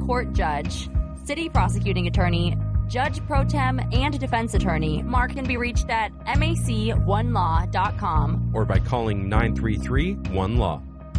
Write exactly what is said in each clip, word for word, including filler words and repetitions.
court judge, city prosecuting attorney, judge pro tem, and defense attorney. Mark can be reached at mac one law dot com or by calling nine three three one law.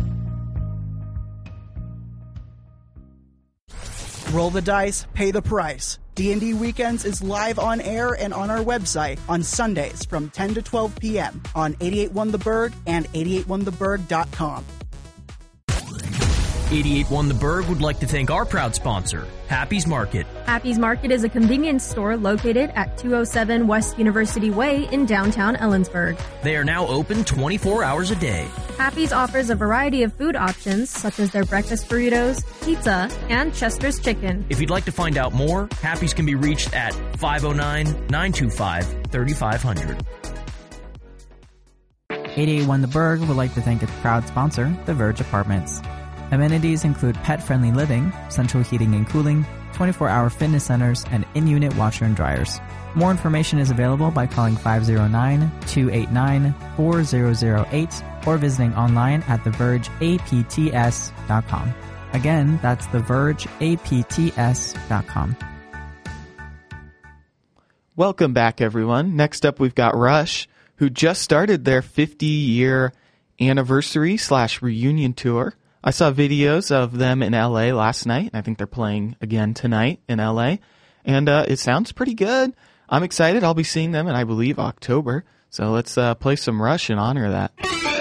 Roll the dice, pay the price. D and D Weekends is live on air and on our website on Sundays from ten to twelve p.m. on eighty-eight one The Berg and eighty-eight one the berg dot com. eighty-eight one The Berg would like to thank our proud sponsor, Happy's Market. Happy's Market is a convenience store located at two oh seven West University Way in downtown Ellensburg. They are now open twenty-four hours a day. Happy's offers a variety of food options, such as their breakfast burritos, pizza, and Chester's chicken. If you'd like to find out more, Happy's can be reached at five oh nine, nine two five, three five zero zero. eighty-eight one The Berg would like to thank its proud sponsor, The Verge Apartments. Amenities include pet-friendly living, central heating and cooling, twenty-four hour fitness centers, and in-unit washer and dryers. More information is available by calling five oh nine, two eight nine, four zero zero eight or visiting online at the verge a p t s dot com. Again, that's the verge a p t s dot com. Welcome back, everyone. Next up, we've got Rush, who just started their fifty-year anniversary slash reunion tour. I saw videos of them in L A last night. I think they're playing again tonight in L A. And uh, it sounds pretty good. I'm excited. I'll be seeing them in, I believe, October. So let's uh, play some Rush in honor of that.